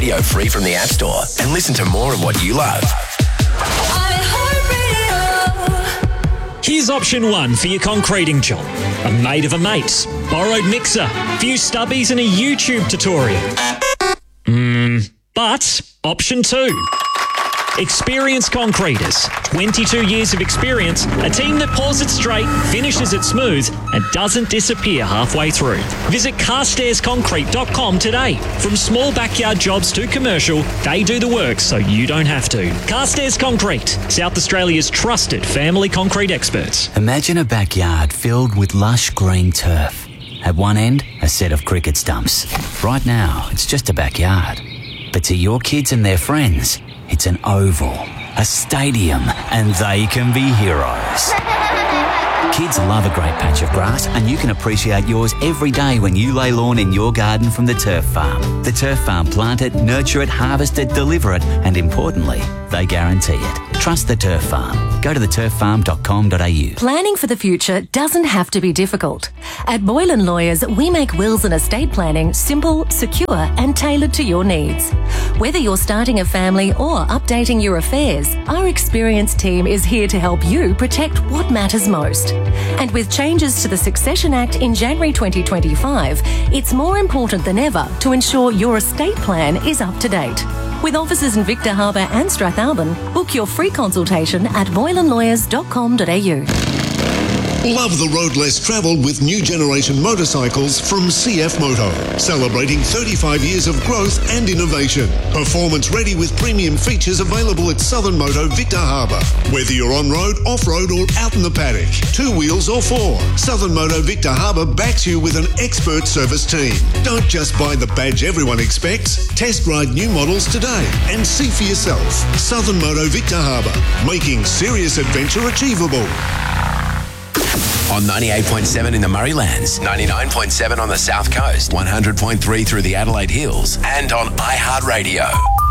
Radio free from the App Store and listen to more of what you love. Here's option one for your concreting job. A mate of a mate, borrowed mixer, few stubbies and a YouTube tutorial. But option two. Experienced concreters, 22 years of experience, a team that pours it straight, finishes it smooth and doesn't disappear halfway through. Visit carstairsconcrete.com today. From small backyard jobs to commercial, they do the work so you don't have to. Carstairs Concrete, South Australia's trusted family concrete experts. Imagine a backyard filled with lush green turf. At one end, a set of cricket stumps. Right now, it's just a backyard. But to your kids and their friends, it's an oval, a stadium, and they can be heroes. Kids love a great patch of grass, and you can appreciate yours every day when you lay lawn in your garden from the Turf Farm. The Turf Farm plant it, nurture it, harvest it, deliver it, and importantly, they guarantee it. Trust the Turf Farm. Go to theturffarm.com.au. Planning for the future doesn't have to be difficult. At Boylan Lawyers, we make wills and estate planning simple, secure, and tailored to your needs. Whether you're starting a family or updating your affairs, our experienced team is here to help you protect what matters most. And with changes to the Succession Act in January 2025, it's more important than ever to ensure your estate plan is up to date. With offices in Victor Harbour and Strathalbyn, book your free consultation at boylanlawyers.com.au. Love the road less travelled with new generation motorcycles from CF Moto. Celebrating 35 years of growth and innovation. Performance ready with premium features available at Southern Moto Victor Harbour. Whether you're on-road, off-road or out in the paddock, 2 wheels or 4, Southern Moto Victor Harbour backs you with an expert service team. Don't just buy the badge everyone expects. Test ride new models today and see for yourself. Southern Moto Victor Harbour, making serious adventure achievable. On 98.7 in the Murraylands, 99.7 on the South Coast, 100.3 through the Adelaide Hills, and on iHeartRadio.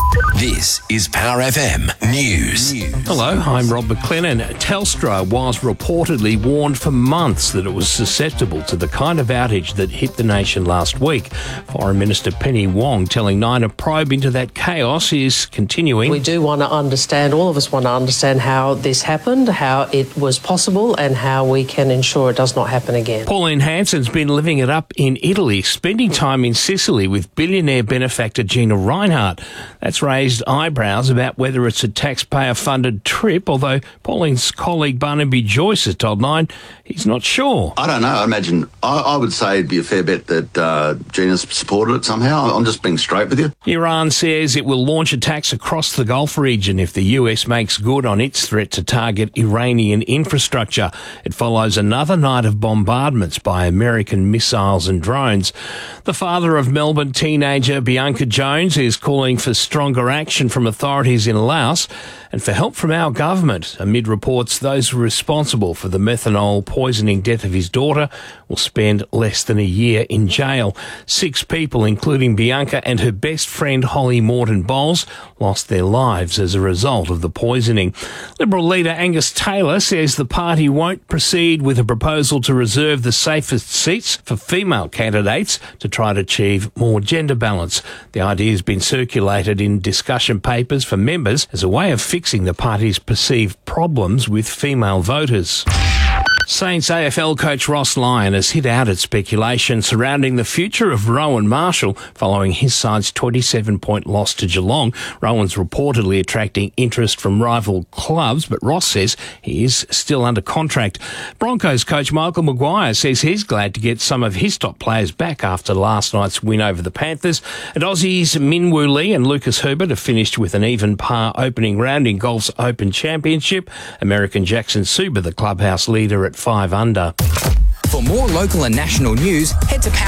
This is Power FM News. Hello, I'm Rob McLennan. Telstra was reportedly warned for months that it was susceptible to the kind of outage that hit the nation last week. Foreign Minister Penny Wong telling Nine a probe into that chaos is continuing. We do want to understand, all of us want to understand how this happened, how it was possible and how we can ensure it does not happen again. Pauline Hanson's been living it up in Italy, spending time in Sicily with billionaire benefactor Gina Rinehart. That's raised eyebrows about whether it's a taxpayer-funded trip, although Pauline's colleague Barnaby Joyce has told Nine he's not sure. I don't know. I imagine I would say it'd be a fair bet that Gina's supported it somehow. I'm just being straight with you. Iran says it will launch attacks across the Gulf region if the US makes good on its threat to target Iranian infrastructure. It follows another night of bombardments by American missiles and drones. The father of Melbourne teenager Bianca Jones is calling for stronger action from authorities in Laos and for help from our government amid reports those responsible for the methanol poisoning death of his daughter will spend less than a year in jail. 6 people, including Bianca and her best friend Holly Morton Bowles, lost their lives as a result of the poisoning. Liberal leader Angus Taylor says the party won't proceed with a proposal to reserve the safest seats for female candidates to try to achieve more gender balance. The idea has been circulated in discussion papers for members as a way of fixing the party's perceived problems with female voters. Saints AFL coach Ross Lyon has hit out at speculation surrounding the future of Rowan Marshall following his side's 27-point loss to Geelong. Rowan's reportedly attracting interest from rival clubs, but Ross says he is still under contract. Broncos coach Michael Maguire says he's glad to get some of his top players back after last night's win over the Panthers. And Aussies Min Woo Lee and Lucas Herbert have finished with an even par opening round in golf's Open Championship. American Jackson Suba, the clubhouse leader, at 5 under. For more local and national news, head to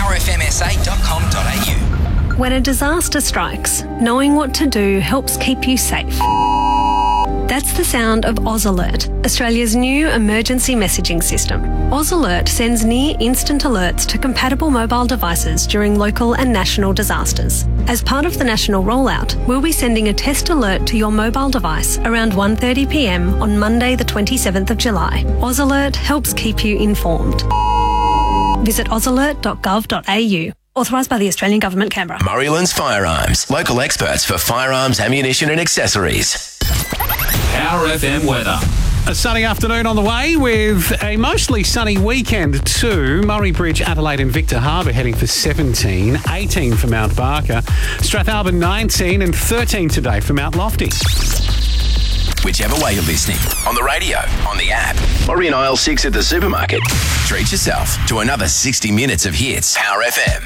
powerfmsa.com.au. When a disaster strikes, knowing what to do helps keep you safe. That's the sound of Oz Alert, Australia's new emergency messaging system. Oz Alert sends near-instant alerts to compatible mobile devices during local and national disasters. As part of the national rollout, we'll be sending a test alert to your mobile device around 1:30 p.m. on Monday the 27th of July. Oz Alert helps keep you informed. Visit ozalert.gov.au. Authorised by the Australian Government, Canberra. Murraylands Firearms, local experts for firearms, ammunition and accessories. Power FM weather. A sunny afternoon on the way with a mostly sunny weekend too. Murray Bridge, Adelaide and Victor Harbour heading for 17, 18 for Mount Barker, Strathalbyn 19 and 13 today for Mount Lofty. Whichever way you're listening, on the radio, on the app, or in aisle 6 at the supermarket, treat yourself to another 60 minutes of hits. Power FM.